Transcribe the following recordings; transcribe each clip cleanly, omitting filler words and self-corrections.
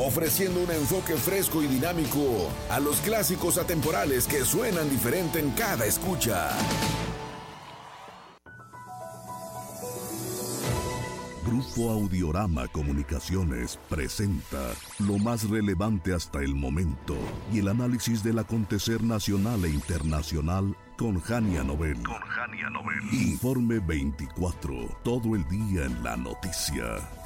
ofreciendo un enfoque fresco y dinámico a los clásicos atemporales que suenan diferente en cada escucha. Grupo Audiorama Comunicaciones presenta lo más relevante hasta el momento y el análisis del acontecer nacional e internacional con Jania Nobel. Informe 24, todo el día en la noticia.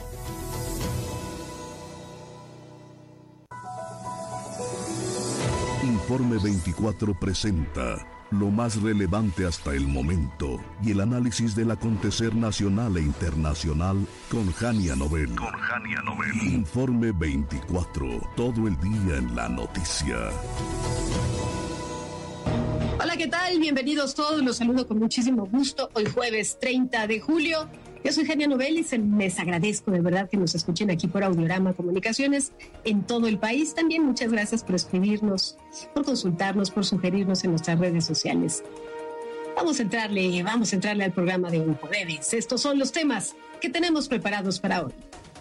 Informe 24 presenta lo más relevante hasta el momento y el análisis del acontecer nacional e internacional con Jania Nobel. Informe 24, todo el día en la noticia. Hola, ¿qué tal? Bienvenidos todos, los saludo con muchísimo gusto. Hoy jueves 30 de julio. Yo soy Jania Nobel y les agradezco de verdad que nos escuchen aquí por Audiorama Comunicaciones en todo el país. También muchas gracias por escribirnos, por consultarnos, por sugerirnos en nuestras redes sociales. Vamos a entrarle al programa de hoy jueves. Estos son los temas que tenemos preparados para hoy.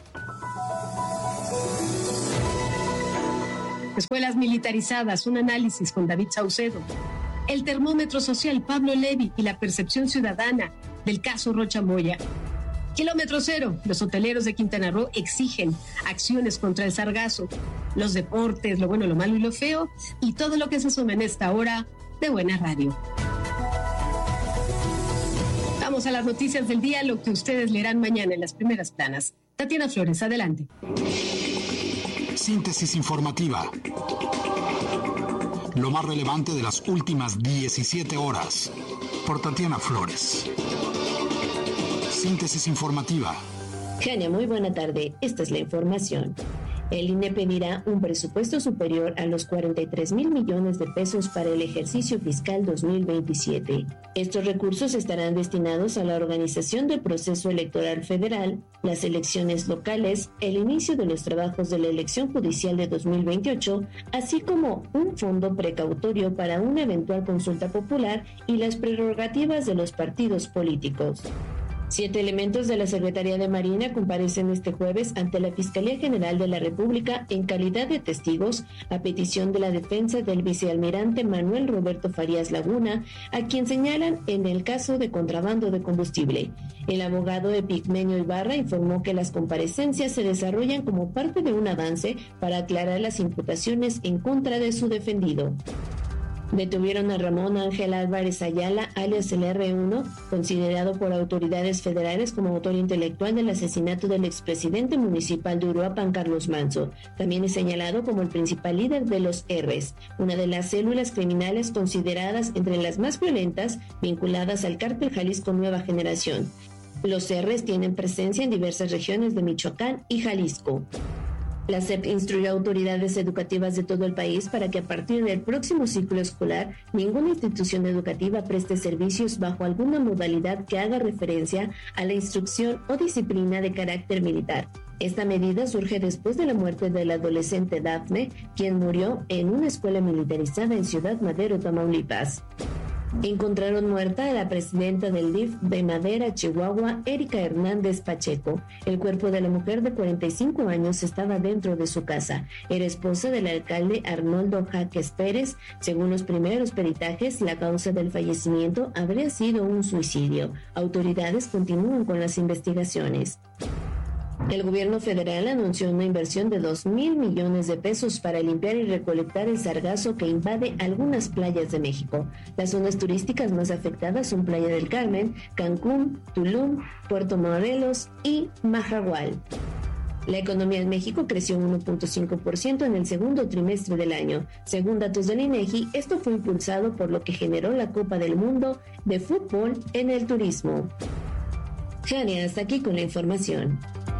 Escuelas militarizadas, un análisis con David Saucedo. El termómetro social Pablo Levy y la percepción ciudadana del caso Rocha Moya. Kilómetro cero, los hoteleros de Quintana Roo exigen acciones contra el sargazo. Los deportes, lo bueno, lo malo y lo feo, y todo lo que se suma en esta hora de Buena Radio. Vamos a las noticias del día, lo que ustedes leerán mañana en las primeras planas. Tatiana Flores, adelante. Síntesis informativa. Lo más relevante de las últimas 17 horas. Por Tatiana Flores. Síntesis informativa. Jania, muy buena tarde. Esta es la información. El INE pedirá un presupuesto superior a los 43,000 millones de pesos para el ejercicio fiscal 2027. Estos recursos estarán destinados a la organización del proceso electoral federal, las elecciones locales, el inicio de los trabajos de la elección judicial de 2028, así como un fondo precautorio para una eventual consulta popular y las prerrogativas de los partidos políticos. 7 elementos de la Secretaría de Marina comparecen este jueves ante la Fiscalía General de la República en calidad de testigos a petición de la defensa del vicealmirante Manuel Roberto Farías Laguna, a quien señalan en el caso de contrabando de combustible. El abogado Epigmenio Ibarra informó que las comparecencias se desarrollan como parte de un avance para aclarar las imputaciones en contra de su defendido. Detuvieron a Ramón Ángel Álvarez Ayala, alias el R1, considerado por autoridades federales como autor intelectual del asesinato del expresidente municipal de Uruapan, Carlos Manzo. También es señalado como el principal líder de los R's, una de las células criminales consideradas entre las más violentas vinculadas al cártel Jalisco Nueva Generación. Los R's tienen presencia en diversas regiones de Michoacán y Jalisco. La SEP instruyó a autoridades educativas de todo el país para que a partir del próximo ciclo escolar ninguna institución educativa preste servicios bajo alguna modalidad que haga referencia a la instrucción o disciplina de carácter militar. Esta medida surge después de la muerte del adolescente Dafne, quien murió en una escuela militarizada en Ciudad Madero, Tamaulipas. Encontraron muerta a la presidenta del DIF de Madera, Chihuahua, Erika Hernández Pacheco. El cuerpo de la mujer de 45 años estaba dentro de su casa. Era esposa del alcalde Arnoldo Jaques Pérez. Según los primeros peritajes, la causa del fallecimiento habría sido un suicidio. Autoridades continúan con las investigaciones. El gobierno federal anunció una inversión de 2,000 millones de pesos para limpiar y recolectar el sargazo que invade algunas playas de México. Las zonas turísticas más afectadas son Playa del Carmen, Cancún, Tulum, Puerto Morelos y Mahahual. La economía en México creció un 1.5% en el segundo trimestre del año. Según datos del INEGI, esto fue impulsado por lo que generó la Copa del Mundo de fútbol en el turismo. Jania, hasta aquí con la información.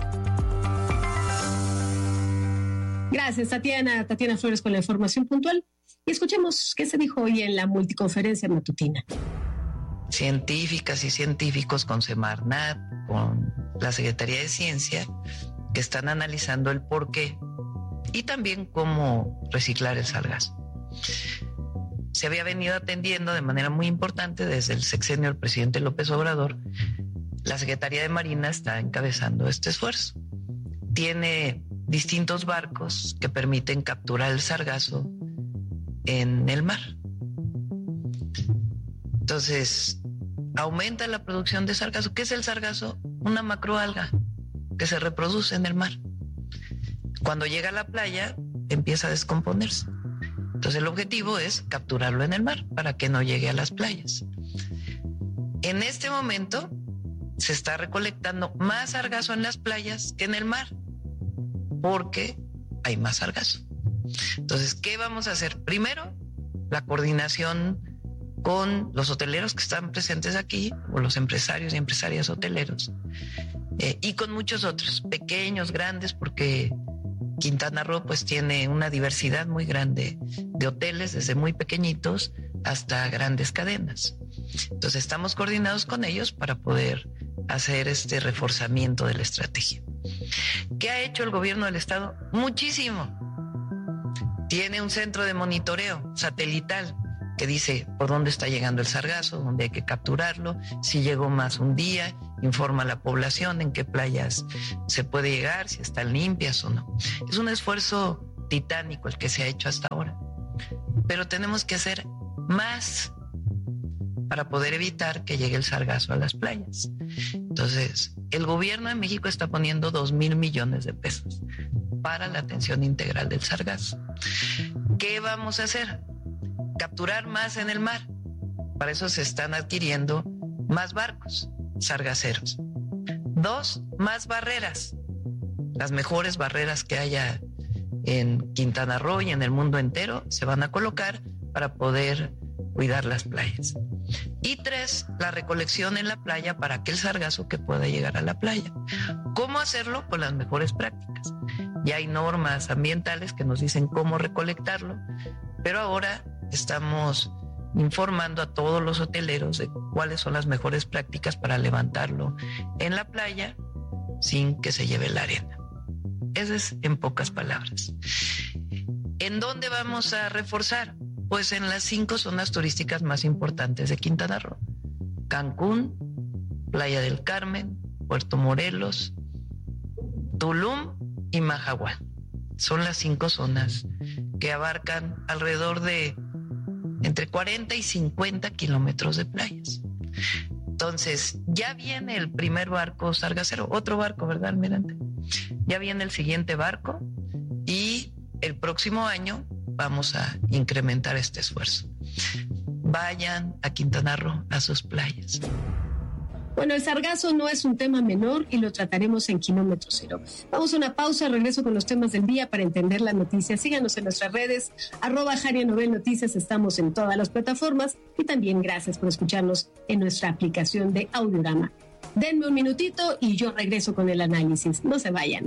Gracias, Tatiana Flores, con la información puntual. Y escuchemos qué se dijo hoy en la multiconferencia matutina. Científicas y científicos con Semarnat, con la Secretaría de Ciencia, que están analizando el porqué y también cómo reciclar el sargazo. Se había venido atendiendo de manera muy importante desde el sexenio del presidente López Obrador. La Secretaría de Marina está encabezando este esfuerzo. Tiene distintos barcos que permiten capturar el sargazo en el mar. Entonces, aumenta la producción de sargazo. ¿Qué es el sargazo? Una macroalga que se reproduce en el mar. Cuando llega a la playa, empieza a descomponerse. Entonces, el objetivo es capturarlo en el mar para que no llegue a las playas. En este momento, se está recolectando más sargazo en las playas que en el mar, porque hay más sargazo. Entonces, ¿qué vamos a hacer? Primero, la coordinación con los hoteleros que están presentes aquí, o los empresarios y empresarias hoteleros, y con muchos otros, pequeños, grandes, porque Quintana Roo pues tiene una diversidad muy grande de hoteles, desde muy pequeñitos hasta grandes cadenas. Entonces estamos coordinados con ellos para poder hacer este reforzamiento de la estrategia. ¿Qué ha hecho el gobierno del estado? Muchísimo. Tiene un centro de monitoreo satelital que dice por dónde está llegando el sargazo, dónde hay que capturarlo, si llegó más un día, informa a la población en qué playas se puede llegar, si están limpias o no. Es un esfuerzo titánico el que se ha hecho hasta ahora, pero tenemos que hacer más para poder evitar que llegue el sargazo a las playas. Entonces, el gobierno de México está poniendo 2,000 millones de pesos para la atención integral del sargazo. ¿Qué vamos a hacer? Capturar más en el mar. Para eso se están adquiriendo más barcos sargaceros. 2, más barreras. Las mejores barreras que haya en Quintana Roo y en el mundo entero se van a colocar para poder cuidar las playas. Y 3, la recolección en la playa para aquel sargazo que pueda llegar a la playa. ¿Cómo hacerlo? Con las mejores prácticas. Ya hay normas ambientales que nos dicen cómo recolectarlo, pero ahora estamos informando a todos los hoteleros de cuáles son las mejores prácticas para levantarlo en la playa sin que se lleve la arena. Eso es en pocas palabras. ¿En dónde vamos a reforzar? Pues en las 5 zonas turísticas más importantes de Quintana Roo: Cancún, Playa del Carmen, Puerto Morelos, Tulum y Mahahual. Son las 5 zonas que abarcan alrededor de entre 40 y 50 kilómetros de playas. Entonces, ya viene el primer barco sargacero, otro barco, ¿verdad, almirante? Ya viene el siguiente barco y el próximo año vamos a incrementar este esfuerzo. Vayan a Quintana Roo, a sus playas. Bueno, el sargazo no es un tema menor y lo trataremos en Kilómetro Cero. Vamos a una pausa, regreso con los temas del día para entender la noticia. Síganos en nuestras redes, @JaniaNovel Noticias, estamos en todas las plataformas y también gracias por escucharnos en nuestra aplicación de Audiorama. Denme un minutito y yo regreso con el análisis. No se vayan.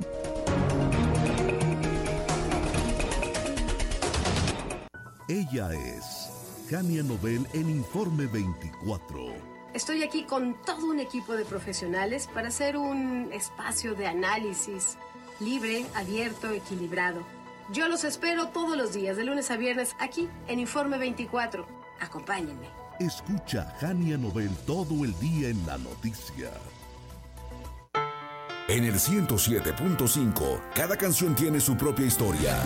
Ella es Jania Novel en Informe 24. Estoy aquí con todo un equipo de profesionales para hacer un espacio de análisis libre, abierto, equilibrado. Yo los espero todos los días, de lunes a viernes, aquí en Informe 24. Acompáñenme. Escucha Jania Novel todo el día en la noticia. En el 107.5, cada canción tiene su propia historia.